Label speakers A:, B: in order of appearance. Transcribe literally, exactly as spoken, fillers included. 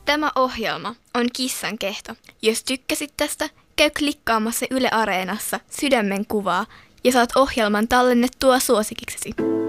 A: Tämä ohjelma on Kissan kehto. Jos tykkäsit tästä, käy klikkaamassa Yle Areenassa sydämen kuvaa ja saat ohjelman tallennettua suosikiksesi.